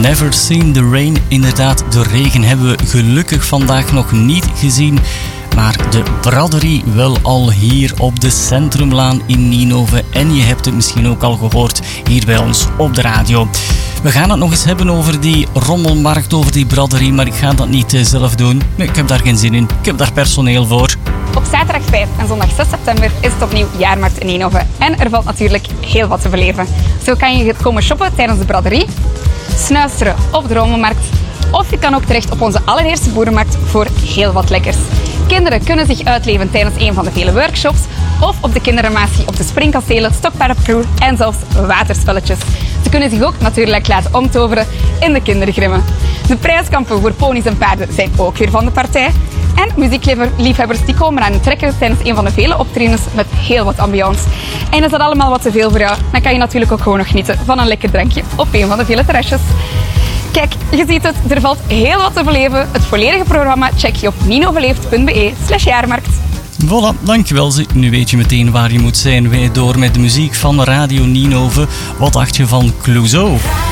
Never Seen the Rain. Inderdaad, de regen hebben we gelukkig vandaag nog niet gezien. Maar de braderie wel al hier op de Centrumlaan in Nienhoven. En je hebt het misschien ook al gehoord hier bij ons op de radio. We gaan het nog eens hebben over die rommelmarkt, over die braderie. Maar ik ga dat niet zelf doen. Nee, ik heb daar geen zin in. Ik heb daar personeel voor. Op zaterdag 5 en zondag 6 september is het opnieuw jaarmarkt in Nienhoven. En er valt natuurlijk heel wat te beleven. Zo kan je komen shoppen tijdens de braderie, snuisteren op de rommelmarkt. Of je kan ook terecht op onze allereerste boerenmarkt voor heel wat lekkers. Kinderen kunnen zich uitleven tijdens een van de vele workshops. Of op de kinderanimatie op de springkastelen, stokparaplu en zelfs waterspelletjes. Ze kunnen zich ook natuurlijk laten omtoveren in de kindergrimmen. De prijskampen voor ponies en paarden zijn ook weer van de partij. En muziekliefhebbers die komen aan het trekken tijdens een van de vele optredens met heel wat ambiance. En is dat allemaal wat te veel voor jou, dan kan je natuurlijk ook gewoon nog genieten van een lekker drankje op een van de vele terrasjes. Kijk, je ziet het, er valt heel wat te beleven. Het volledige programma check je op nienhovenleeft.be/jaarmarkt. Voilà, dankjewel. Nu weet je meteen waar je moet zijn. Wij door met de muziek van Radio Nienhoven. Wat dacht je van Clouseau?